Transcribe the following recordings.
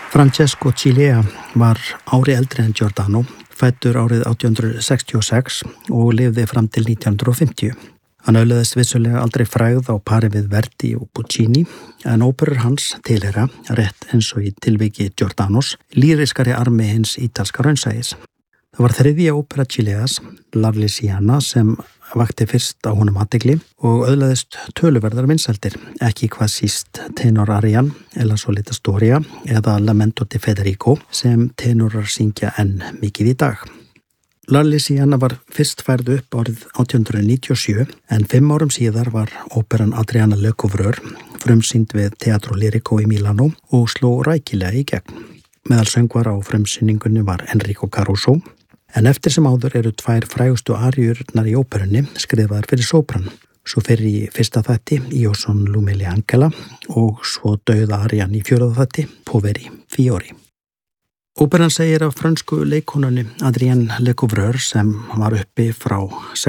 Francesco Cilea var ári eldri en Giordano, fæddur árið 1866 og lifði fram til 1950. Hann auðlaðist vissulega aldrei frægð á pari við Verdi og Puccini, en óperur hans tilheyra, rétt eins og í tilviki Giordanos, lýriskari armi hins ítalska raunsæis. Það var þriðja ópera Cileas, L'Arlesiana, sem vakti fyrst á honum athygli og auðlaðist töluverðar vinsældir, ekki hvað síst tenor arian, La solita storia eða Lamento di Federico, sem tenorar syngja enn mikið í dag. L'Arlesiana var fyrst færð upp árið 1897, en 5 árum síðar var óperan Adriana Lecouvreur frumsýnd við Teatro Lirico í Milano og sló rækilega í gegn. Meðal söngvara á frumsýningunni var Enrico Caruso, en eftir sem áður eru 2 frægustu aríurnar í óperunni skrifaðar fyrir sópran, svo fyrir í fyrsta þætti Io son l'umile Angela og svo dauða arían í 4. þætti Poveri Fiori. Óperan segir af frönsku leikkonunni Adrienne Lecouvreur sem var uppi frá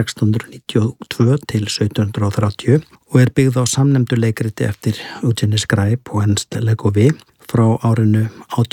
1692 til 1730 og er byggð á samnefndu leikriti eftir Eugène Scribe og Ernst Legouvé frá árinu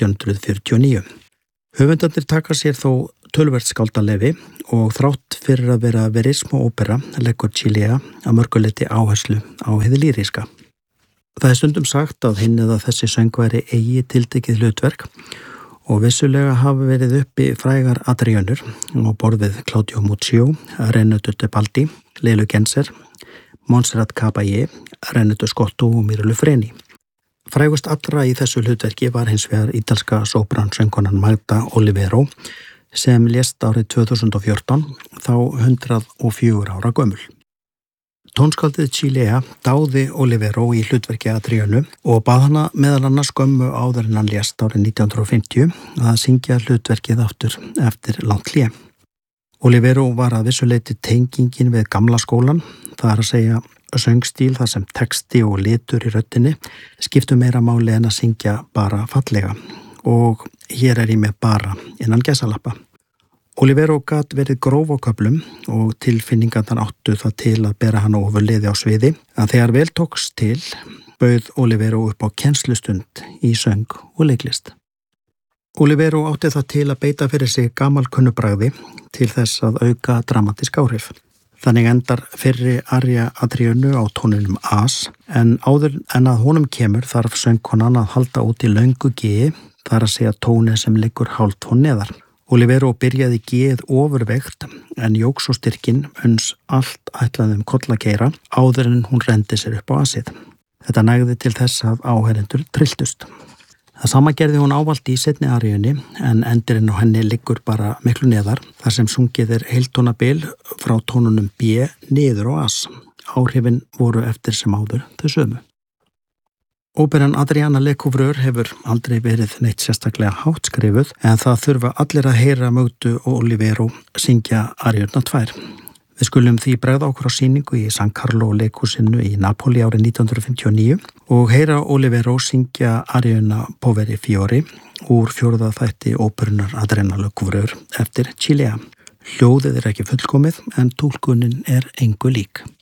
1849. Höfundarnir taka sér þó töluvert skáldalefi og þrátt fyrir að vera verismo ópera leggur Cilea að mörguleyti áherslu á hið lýríska. Það er stundum sagt að hinn eða þessi söngværi eigi tiltekið hlutverk og vissulega hafa verið uppi frægar adriönur á borðið Claudio Muccio, Renato Tebaldi, Leylu Genser, Montserrat Caballé, Renato Scotto og Mirlu Freni. Frægust allra í þessu hlutverki var hins vegar ítalska sópransöngkonan Magda Olivero sem lést árið 2014, þá 104 ára gömul. Tónskáldið Cilea dáði Olivero í hlutverki Adriönu og bað hana meðal annars skömmu áður en hann lést árið 1950 að syngja hlutverkið aftur eftir langt hlé. Olivero var að vissuleyti tengingin við gamla skólan, það er að segja söngstíl þar sem texti og litur í röddinni skiptu meira máli en að syngja bara fallega og hér er ég með bara innan gæsalappa. Olivero gat verið gróf á köflum og tilfinningarnar áttu það til að bera hann ofurliði á sviði, en þegar vel tókst til bauð Olivero upp á kennslustund í söng og leiklist. Olivero átti það til að beita fyrir sig gamalkunnu bragði til þess að auka dramatísk áhrif. Þannig endar fyrri aría Adriönu á tóninum As, en áður en að honum kemur þarf söngkonan að halda út í löngu G, þar að segja tóni sem liggur hálftón neðar. Olivero byrjaði G-ið ofurveikt en jók svo styrkinn uns allt ætlaði koll að keyra áður en hún rendi sér upp á Asið. Þetta nægði til þess að áheyrendur trylltust. Það sama gerði hún ávallt í seinni aríunni en endirinn á henni liggur bara miklu neðar þar sem sungið er heiltónabil frá tónunum B niður á As. Áhrifin voru eftir sem áður þau sömu. Óperan Adriana Lecouvreur hefur aldrei verið neitt sérstaklega hátt skrifuð en það þurfa allir að heyra Magdu og Olivero syngja aríurnar 2. Við skulum því bregða okkur á sýningu í San Carlo leikhúsinu í Napoli árið 1959 og heyra Olivero syngja aríuna Poveri Fiori úr 4. þætti óperunar Adriana Lecouvreur eftir Cilea. Hljóðið er ekki fullkomið en túlkunin er engu lík.